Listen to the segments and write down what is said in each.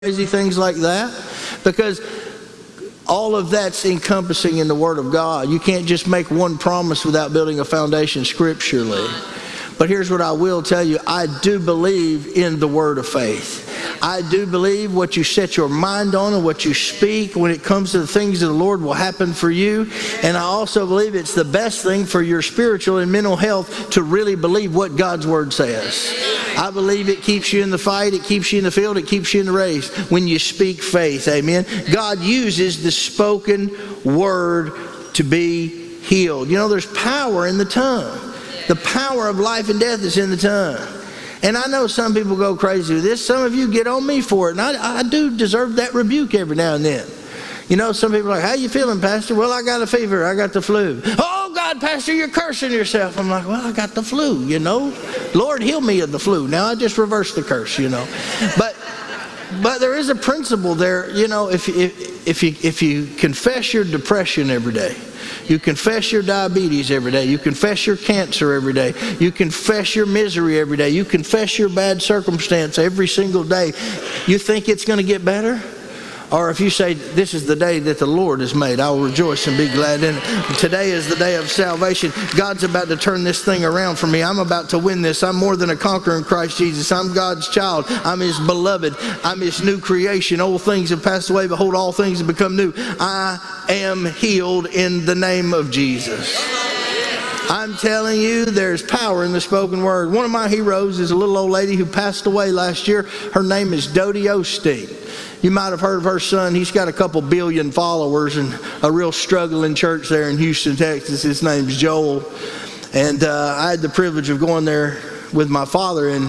crazy things like that, because all of that's encompassing in the Word of God. You can't just make one promise without building a foundation scripturally. But here's what I will tell you. I do believe in the word of faith. I do believe what you set your mind on and what you speak when it comes to the things of the Lord will happen for you. And I also believe it's the best thing for your spiritual and mental health to really believe what God's word says. I believe it keeps you in the fight, it keeps you in the field, it keeps you in the race when you speak faith. Amen. God uses the spoken word to be healed. You know, there's power in the tongue. The power of life and death is in the tongue. And I know some people go crazy with this. Some of you get on me for it. And I do deserve that rebuke every now and then. You know, some people are like, how you feeling, Pastor? Well, I got a fever. I got the flu. Oh, God, Pastor, you're cursing yourself. I'm like, well, I got the flu, you know. Lord, heal me of the flu. Now I just reversed the curse, you know. But there is a principle there, you know, if you confess your depression every day, you confess your diabetes every day, you confess your cancer every day, you confess your misery every day, you confess your bad circumstance every single day, you think it's going to get better? Or if you say, this is the day that the Lord has made, I will rejoice and be glad in it. Today is the day of salvation. God's about to turn this thing around for me. I'm about to win this. I'm more than a conqueror in Christ Jesus. I'm God's child. I'm His beloved. I'm His new creation. Old things have passed away. Behold, all things have become new. I am healed in the name of Jesus. I'm telling you, there's power in the spoken word. One of my heroes is a little old lady who passed away last year. Her name is Dodie Osteen. You might have heard of her son. He's got a couple billion followers and a real struggling church there in Houston, Texas. His name's Joel. And I had the privilege of going there with my father in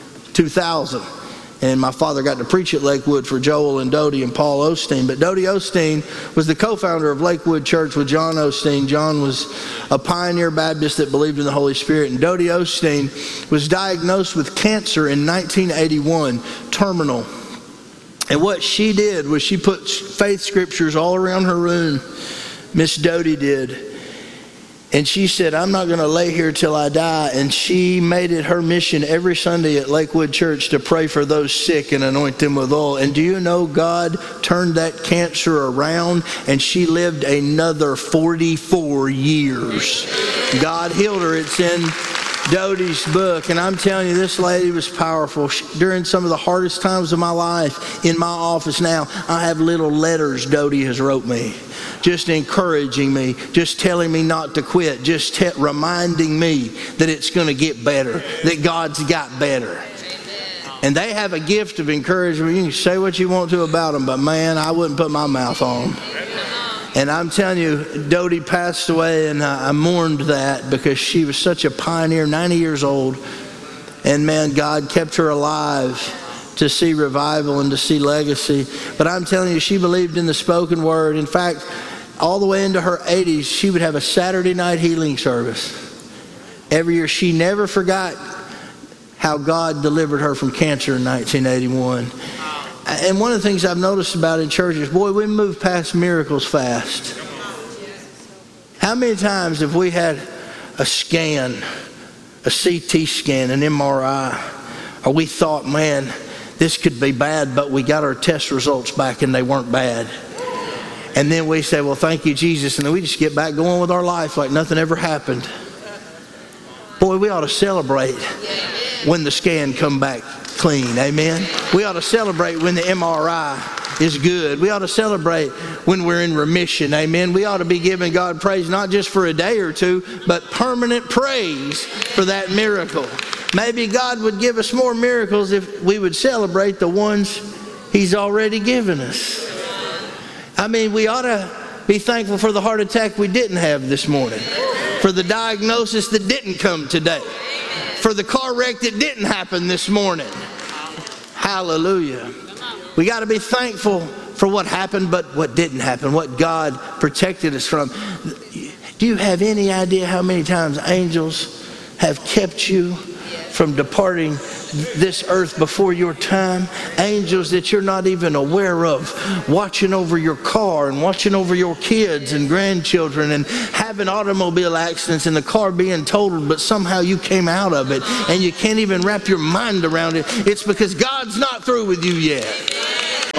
2000. And my father got to preach at Lakewood for Joel and Dodie and Paul Osteen. But Dodie Osteen was the co-founder of Lakewood Church with John Osteen. John was a pioneer Baptist that believed in the Holy Spirit. And Dodie Osteen was diagnosed with cancer in 1981, terminal. And what she did was she put faith scriptures all around her room. Miss Dodie did. And she said, I'm not going to lay here till I die. And she made it her mission every Sunday at Lakewood Church to pray for those sick and anoint them with oil. And do you know God turned that cancer around and she lived another 44 years. God healed her. It's in Dodie's book. And I'm telling you, this lady was powerful. During some of the hardest times of my life, in my office now, I have little letters Dodie has wrote me, just encouraging me, just telling me not to quit, just reminding me that it's going to get better, that God's got better. And they have a gift of encouragement. You can say what you want to about them, but man, I wouldn't put my mouth on them. And I'm telling you, Dodie passed away, and I mourned that because she was such a pioneer, 90 years old. And man, God kept her alive to see revival and to see legacy. But I'm telling you, she believed in the spoken word. In fact, all the way into her 80s, she would have a Saturday night healing service every year. She never forgot how God delivered her from cancer in 1981. And one of the things I've noticed about in churches, boy, we move past miracles fast. How many times have we had a scan, a CT scan, an MRI, or we thought, man, this could be bad, but we got our test results back and they weren't bad. And then we say, well, thank you, Jesus. And then we just get back going with our life like nothing ever happened. Boy, we ought to celebrate when the scan come back clean. Amen. We ought to celebrate when the MRI is good. We ought to celebrate when we're in remission. Amen. We ought to be giving God praise not just for a day or two, but permanent praise for that miracle. Maybe God would give us more miracles if we would celebrate the ones He's already given us. I mean, we ought to be thankful for the heart attack we didn't have this morning, for the diagnosis that didn't come today, for the car wreck that didn't happen this morning. Hallelujah. We got to be thankful for what happened, but what didn't happen, what God protected us from. Do you have any idea how many times angels have kept you from departing this earth before your time? Angels that you're not even aware of, watching over your car and watching over your kids and grandchildren, and having automobile accidents and the car being totaled, but somehow you came out of it and you can't even wrap your mind around it. It's because God's not through with you yet.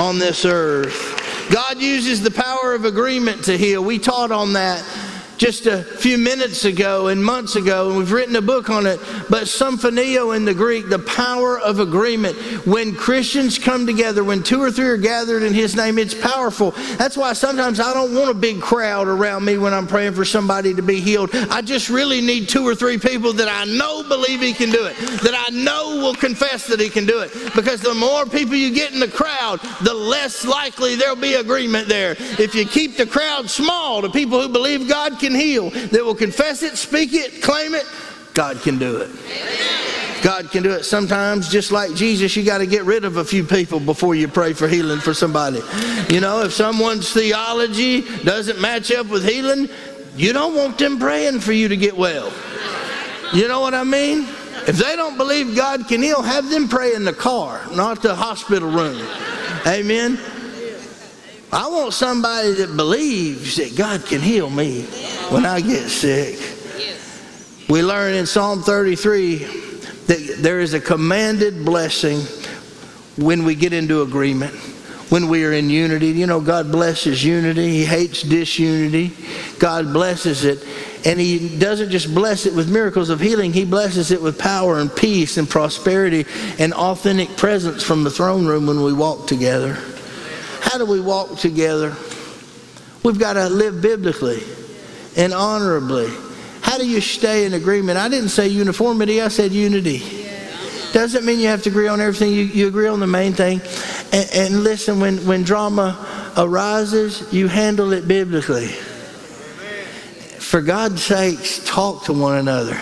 on this earth. God uses the power of agreement to heal. We taught on that just a few minutes ago and months ago, and we've written a book on it. But symphonio in the Greek, the power of agreement. When Christians come together, when 2 or 3 are gathered in His name, it's powerful. That's why sometimes I don't want a big crowd around me when I'm praying for somebody to be healed. I just really need 2 or 3 people that I know believe He can do it, that I know will confess that He can do it. Because the more people you get in the crowd, the less likely there'll be agreement there. If you keep the crowd small, the people who believe God can heal, that will confess it, speak it, claim it, God can do it. God can do it. Sometimes, just like Jesus, you got to get rid of a few people before you pray for healing for somebody. You know, if someone's theology doesn't match up with healing, you don't want them praying for you to get well. You know what I mean? If they don't believe God can heal, have them pray in the car, not the hospital room. Amen? I want somebody that believes that God can heal me when I get sick. We learn in Psalm 33 that there is a commanded blessing when we get into agreement, when we are in unity. You know, God blesses unity. He hates disunity. God blesses it. And He doesn't just bless it with miracles of healing. He blesses it with power and peace and prosperity and authentic presence from the throne room when we walk together. How do we walk together? We've got to live biblically and honorably. How do you stay in agreement? I didn't say uniformity, I said unity. Doesn't mean you have to agree on everything. You agree on the main thing. And listen, when drama arises, you handle it biblically. For God's sakes, talk to one another.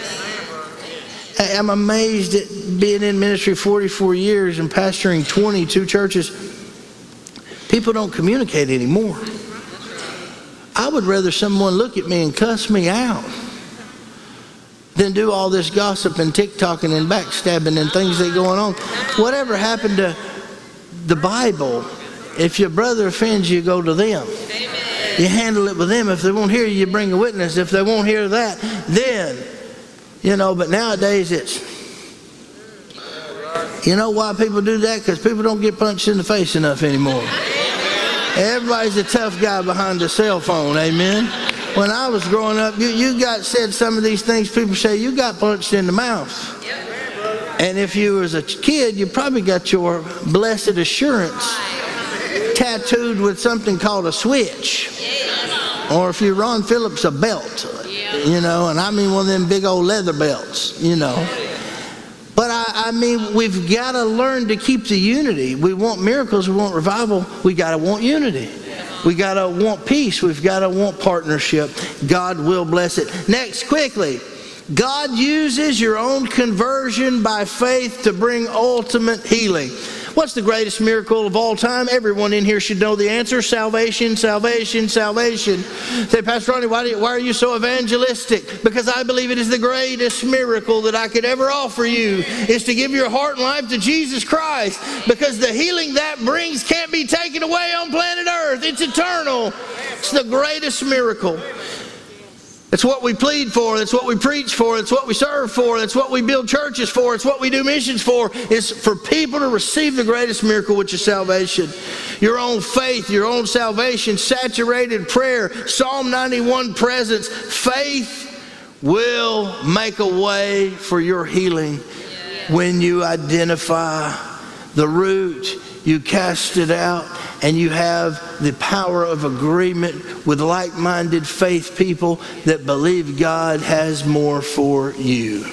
I'm amazed at being in ministry 44 years and pastoring 22 churches. People don't communicate anymore. I would rather someone look at me and cuss me out than do all this gossip and TikToking and backstabbing and things that are going on. Whatever happened to the Bible? If your brother offends you, go to them. You handle it with them. If they won't hear you, you bring a witness. If they won't hear that, then, you know, but nowadays it's, you know why people do that? Because people don't get punched in the face enough anymore. Everybody's a tough guy behind a cell phone, amen? When I was growing up, you got said some of these things, people say you got punched in the mouth. And if you was a kid, you probably got your blessed assurance tattooed with something called a switch. Or if you're Ron Phillips, a belt, you know, and I mean one of them big old leather belts, you know. But I mean, we've got to learn to keep the unity. We want miracles, we want revival, we got to want unity. We got to want peace, we've got to want partnership. God will bless it. Next, quickly, God uses your own conversion by faith to bring ultimate healing. What's the greatest miracle of all time? Everyone in here should know the answer. Salvation, salvation, salvation. Say, Pastor Ronnie, why are you so evangelistic? Because I believe it is the greatest miracle that I could ever offer you is to give your heart and life to Jesus Christ. Because the healing that brings can't be taken away on planet Earth. It's eternal. It's the greatest miracle. It's what we plead for. It's what we preach for. It's what we serve for. It's what we build churches for. It's what we do missions for. It's for people to receive the greatest miracle, which is salvation. Your own faith, your own salvation, saturated prayer, Psalm 91 presence. Faith will make a way for your healing when you identify the root, you cast it out, and you have the power of agreement with like-minded faith people that believe God has more for you.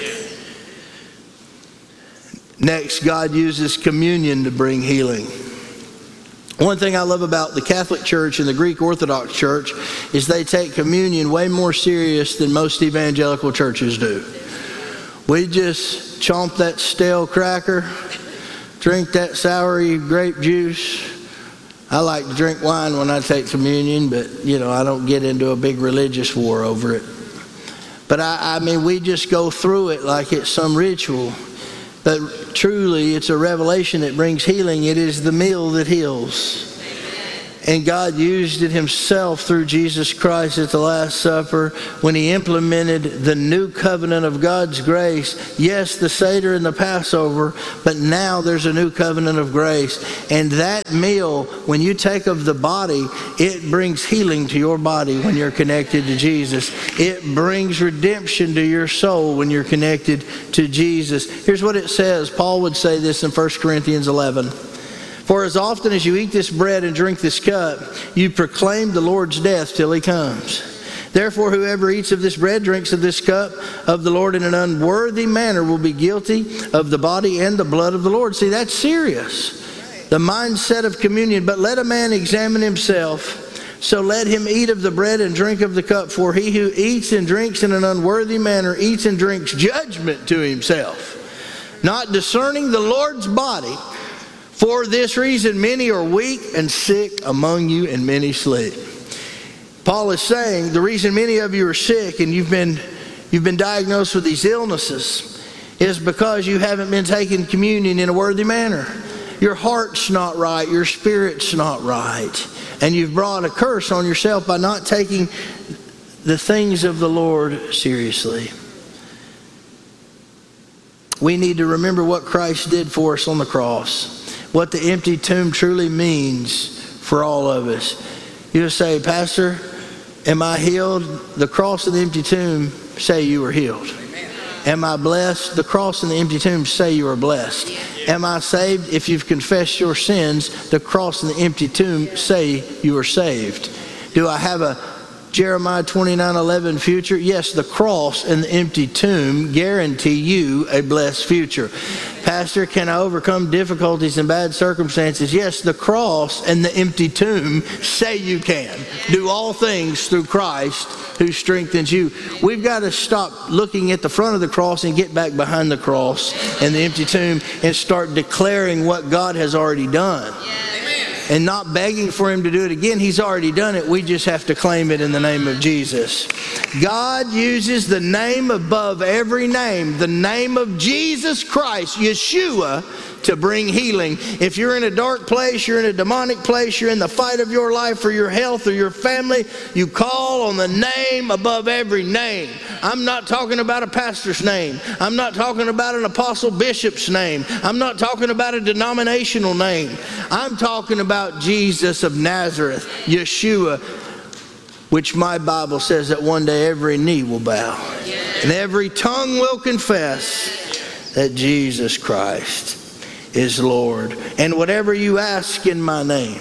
Next, God uses communion to bring healing. One thing I love about the Catholic Church and the Greek Orthodox Church is they take communion way more serious than most evangelical churches do. We just chomp that stale cracker, drink that soury grape juice. I like to drink wine when I take communion, but, you know, I don't get into a big religious war over it. But I mean, we just go through it like it's some ritual. But truly, it's a revelation that brings healing. It is the meal that heals. And God used it himself through Jesus Christ at the Last Supper when he implemented the new covenant of God's grace. Yes, the Seder and the Passover, but now there's a new covenant of grace. And that meal, when you take of the body, it brings healing to your body when you're connected to Jesus. It brings redemption to your soul when you're connected to Jesus. Here's what it says. Paul would say this in 1 Corinthians 11. For as often as you eat this bread and drink this cup, you proclaim the Lord's death till he comes. Therefore, whoever eats of this bread, drinks of this cup of the Lord in an unworthy manner will be guilty of the body and the blood of the Lord. See, that's serious. The mindset of communion. But let a man examine himself. So let him eat of the bread and drink of the cup. For he who eats and drinks in an unworthy manner eats and drinks judgment to himself, not discerning the Lord's body. For this reason, many are weak and sick among you, and many sleep. Paul is saying the reason many of you are sick and you've been diagnosed with these illnesses is because you haven't been taking communion in a worthy manner. Your heart's not right, your spirit's not right, and you've brought a curse on yourself by not taking the things of the Lord seriously. We need to remember what Christ did for us on the cross. What the empty tomb truly means for all of us. You'll say, Pastor, am I healed? The cross and the empty tomb say you are healed. Amen. Am I blessed? The cross and the empty tomb say you are blessed. Yeah. Am I saved? If you've confessed your sins, the cross and the empty tomb say you are saved. Do I have a Jeremiah 29:11 future? Yes, the cross and the empty tomb guarantee you a blessed future. Pastor, can I overcome difficulties and bad circumstances? Yes, the cross and the empty tomb say you can. Do all things through Christ who strengthens you. We've got to stop looking at the front of the cross and get back behind the cross and the empty tomb and start declaring what God has already done. And not begging for him to do it again. He's already done it. We just have to claim it in the name of Jesus. God uses the name above every name, the name of Jesus Christ, Yeshua, to bring healing. If you're in a dark place, you're in a demonic place, you're in the fight of your life for your health or your family, you call on the name above every name. I'm not talking about a pastor's name. I'm not talking about an apostle bishop's name. I'm not talking about a denominational name. I'm talking about Jesus of Nazareth, Yeshua, which my Bible says that one day every knee will bow and every tongue will confess that Jesus Christ is Lord. And whatever you ask in my name.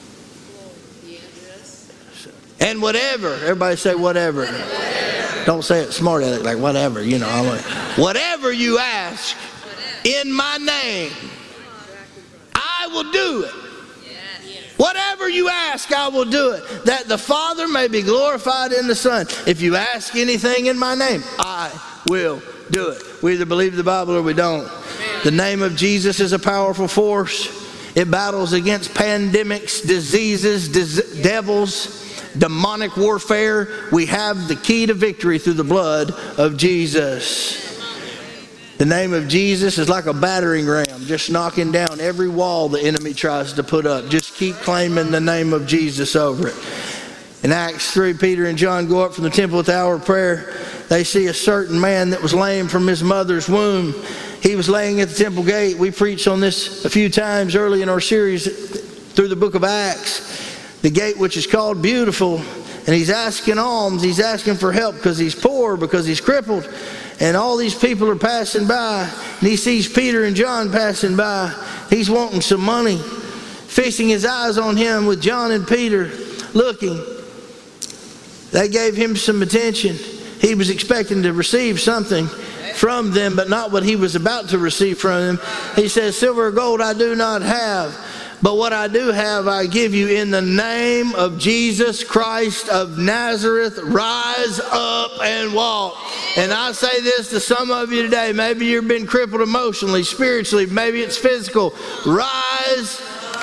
And whatever. Everybody say whatever. Don't say it smart aleck, like whatever, you know. Whatever you ask in my name, I will do it. Whatever you ask, I will do it, that the Father may be glorified in the Son. If you ask anything in my name, I will do it. We either believe the Bible or we don't. The name of Jesus is a powerful force. It battles against pandemics, diseases, devils, demonic warfare. We have the key to victory through the blood of Jesus. The name of Jesus is like a battering ram, just knocking down every wall the enemy tries to put up. Just keep claiming the name of Jesus over it. In Acts 3, Peter and John go up from the temple at the hour of prayer. They see a certain man that was lame from his mother's womb. He was laying at the temple gate. We preached on this a few times early in our series through the book of Acts. The gate which is called Beautiful. And he's asking alms. He's asking for help because he's poor, because he's crippled. And all these people are passing by. And he sees Peter and John passing by. He's wanting some money. Fixing his eyes on him with John and Peter looking. They gave him some attention. He was expecting to receive something from them, but not what he was about to receive from them. He says, silver or gold I do not have, but what I do have I give you. In the name of Jesus Christ of Nazareth, rise up and walk. And I say this to some of you today. Maybe you've been crippled emotionally, spiritually, maybe it's physical. Rise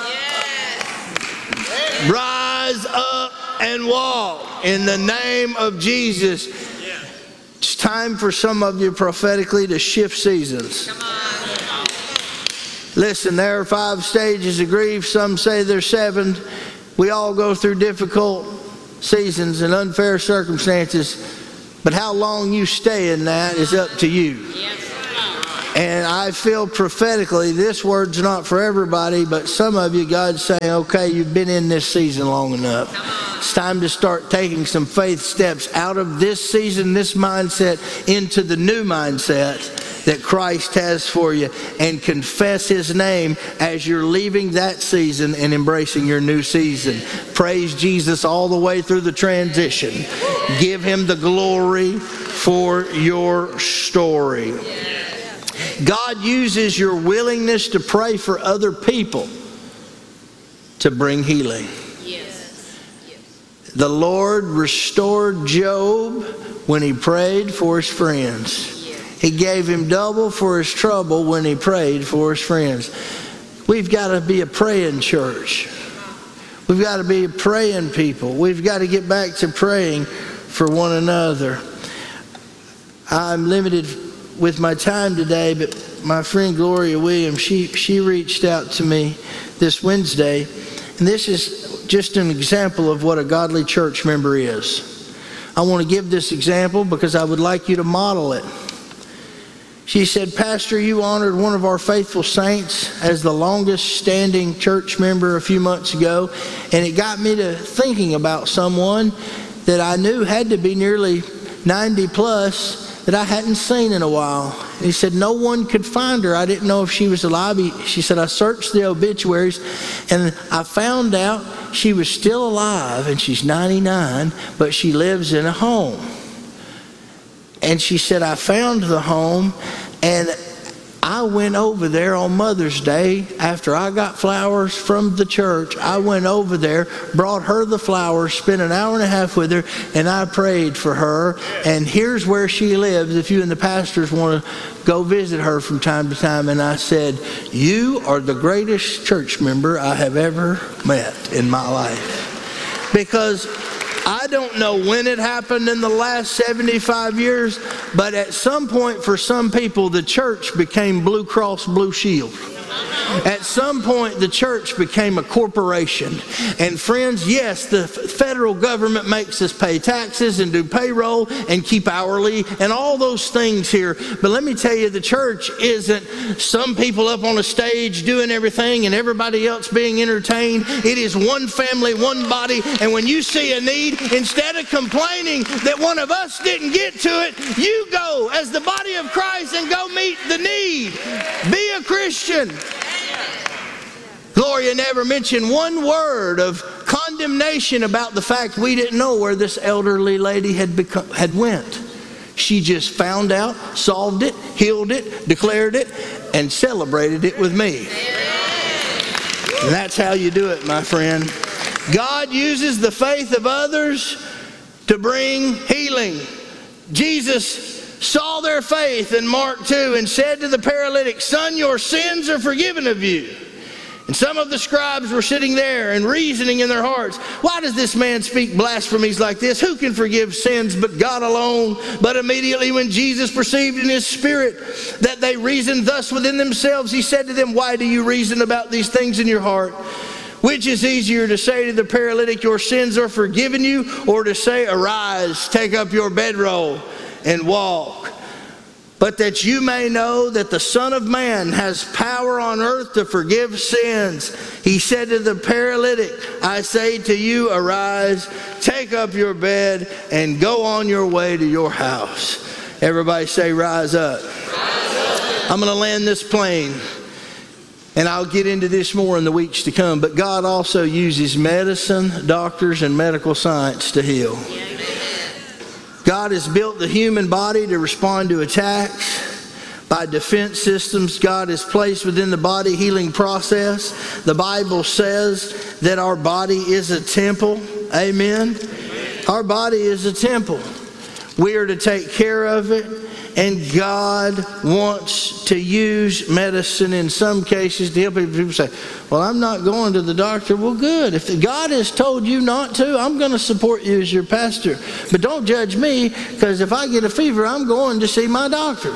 up and walk in the name of Jesus. It's time for some of you prophetically to shift seasons. Listen, there are 5 stages of grief. Some say there's 7. We all go through difficult seasons and unfair circumstances, but how long you stay in that is up to you. And I feel prophetically, this word's not for everybody, but some of you, God's saying, okay, you've been in this season long enough. It's time to start taking some faith steps out of this season, this mindset, into the new mindset that Christ has for you, and confess His name as you're leaving that season and embracing your new season. Praise Jesus all the way through the transition. Give Him the glory for your story. God uses your willingness to pray for other people to bring healing. The Lord restored Job when he prayed for his friends. He gave him double for his trouble when he prayed for his friends. We've got to be a praying church. We've got to be praying people. We've got to get back to praying for one another. I'm limited with my time today, but my friend Gloria Williams, she reached out to me this Wednesday, and this is just an example of what a godly church member is. I want to give this example because I would like you to model it. She said, Pastor, you honored one of our faithful saints as the longest standing church member a few months ago, and it got me to thinking about someone that I knew had to be nearly 90 plus that I hadn't seen in a while. And he said, no one could find her. I didn't know if she was alive. She said, I searched the obituaries and I found out she was still alive, and she's 99, but she lives in a home. And she said, I found the home, and I went over there on Mother's Day after I got flowers from the church. I went over there, brought her the flowers, spent an hour and a half with her, and I prayed for her. And here's where she lives if you and the pastors want to go visit her from time to time. And I said, you are the greatest church member I have ever met in my life. Because I don't know when it happened in the last 75 years, but at some point for some people, the church became Blue Cross Blue Shield. At some point, the church became a corporation. And friends, yes, the federal government makes us pay taxes and do payroll and keep hourly and all those things here. But let me tell you, the church isn't some people up on a stage doing everything and everybody else being entertained. It is one family, one body. And when you see a need, instead of complaining that one of us didn't get to it, you go as the body of Christ and go meet the need. Be a Christian. Gloria never mentioned one word of condemnation about the fact we didn't know where this elderly lady had went. She just found out, solved it, healed it, declared it, and celebrated it with me. And that's how you do it, my friend. God uses the faith of others to bring healing. Jesus saw their faith in Mark 2 and said to the paralytic, son, your sins are forgiven of you. And some of the scribes were sitting there and reasoning in their hearts, why does this man speak blasphemies like this? Who can forgive sins but God alone? But immediately when Jesus perceived in his spirit that they reasoned thus within themselves, he said to them, why do you reason about these things in your heart? Which is easier, to say to the paralytic, your sins are forgiven you, or to say, arise, take up your bedroll and walk? But that you may know that the Son of Man has power on earth to forgive sins. He said to the paralytic, I say to you, arise, take up your bed, and go on your way to your house. Everybody say, rise up. Rise up. I'm going to land this plane, and I'll get into this more in the weeks to come. But God also uses medicine, doctors, and medical science to heal. God has built the human body to respond to attacks by defense systems. God has placed within the body healing process. The Bible says that our body is a temple. Amen. Our body is a temple. We are to take care of it. And God wants to use medicine in some cases to help people. People say, well, I'm not going to the doctor. Well, good. If God has told you not to, I'm going to support you as your pastor. But don't judge me, because if I get a fever, I'm going to see my doctor.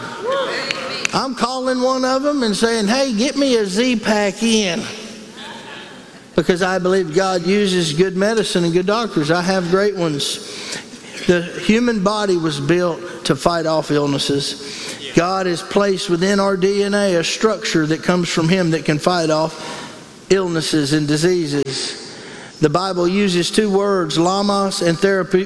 I'm calling one of them and saying, hey, get me a Z-Pack in. because I believe God uses good medicine and good doctors. I have great ones. The human body was built to fight off illnesses. God has placed within our DNA a structure that comes from Him that can fight off illnesses and diseases. The Bible uses two words, lamos and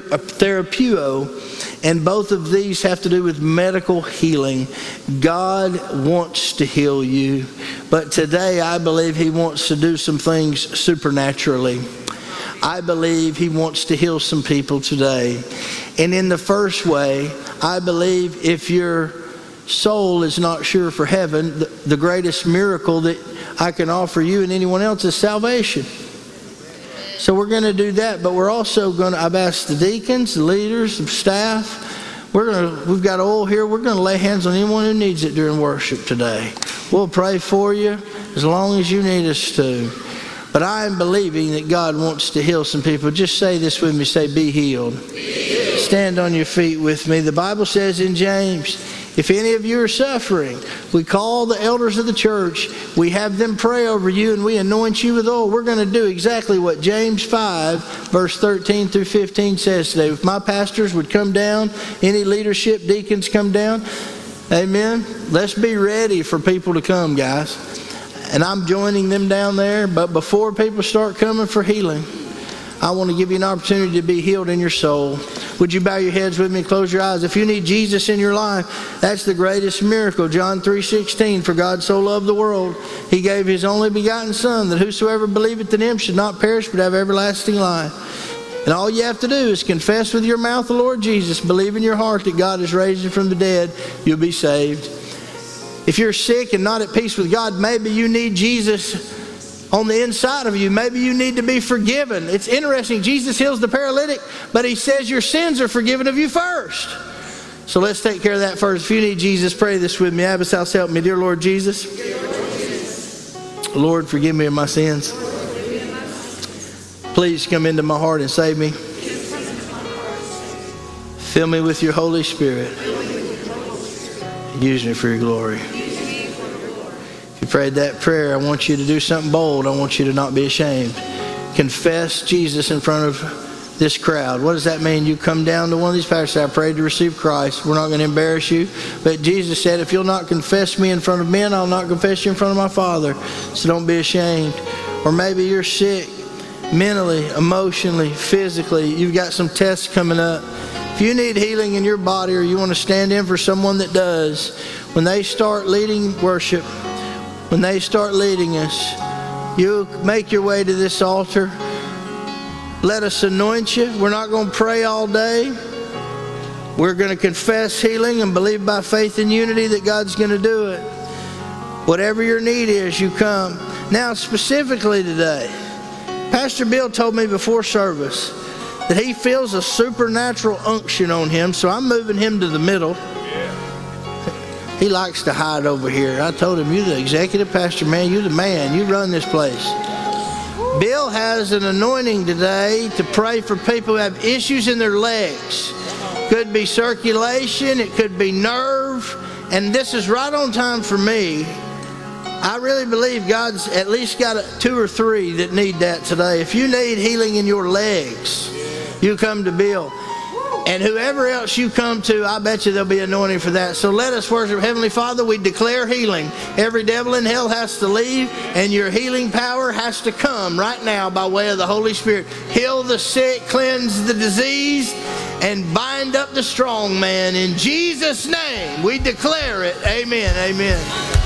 therapeuo, and both of these have to do with medical healing. God wants to heal you, but today I believe He wants to do some things supernaturally. I believe He wants to heal some people today. And in the first way, I believe if your soul is not sure for heaven, the greatest miracle that I can offer you and anyone else is salvation. So we're going to do that, but we're also going to, I've asked the deacons, the leaders, the staff, we've got oil here. We're going to lay hands on anyone who needs it during worship today. We'll pray for you as long as you need us to. But I am believing that God wants to heal some people. Just say this with me. Say, be healed. Be healed. Stand on your feet with me. The Bible says in James, if any of you are suffering, we call the elders of the church. We have them pray over you and we anoint you with oil. We're going to do exactly what James 5, verse 13 through 15 says today. If my pastors would come down, any leadership deacons come down, amen. Let's be ready for people to come, guys. And I'm joining them down there. But before people start coming for healing, I want to give you an opportunity to be healed in your soul. Would you bow your heads with me and close your eyes? If you need Jesus in your life, that's the greatest miracle. John 3:16, for God so loved the world, He gave His only begotten Son, that whosoever believeth in Him should not perish but have everlasting life. And all you have to do is confess with your mouth the Lord Jesus, believe in your heart that God has raised Him from the dead, you'll be saved. If you're sick and not at peace with God, maybe you need Jesus on the inside of you. Maybe you need to be forgiven. It's interesting. Jesus heals the paralytic, but He says your sins are forgiven of you first. So let's take care of that first. If you need Jesus, pray this with me. Abbas House, help me. Dear Lord Jesus, Lord, forgive me of my sins. Please come into my heart and save me. Fill me with your Holy Spirit. Use me for your glory. If you prayed that prayer, I want you to do something bold. I want you to not be ashamed. Confess Jesus in front of this crowd. What does that mean? You come down to one of these pastors. I prayed to receive Christ. We're not going to embarrass you. But Jesus said, if you'll not confess me in front of men, I'll not confess you in front of my Father. So don't be ashamed. Or maybe you're sick mentally, emotionally, physically. You've got some tests coming up. If you need healing in your body or you want to stand in for someone that does, when they start leading worship, when they start leading us, you make your way to this altar. Let us anoint you. We're not going to pray all day. We're going to confess healing and believe by faith and unity that God's going to do it. Whatever your need is, you come. Now, specifically today, Pastor Bill told me before service that he feels a supernatural unction on him, so I'm moving him to the middle. He likes to hide over here. I told him, you're the executive pastor, man. You're the man. You run this place. Bill has an anointing today to pray for people who have issues in their legs. Could be circulation. It could be nerve. And this is right on time for me. I really believe God's at least got 2 or 3 that need that today. If you need healing in your legs, you come to Bill. And whoever else you come to, I bet you there'll be anointing for that. So let us worship. Heavenly Father, we declare healing. Every devil in hell has to leave, and your healing power has to come right now by way of the Holy Spirit. Heal the sick, cleanse the diseased, and bind up the strong man. In Jesus' name, we declare it. Amen. Amen.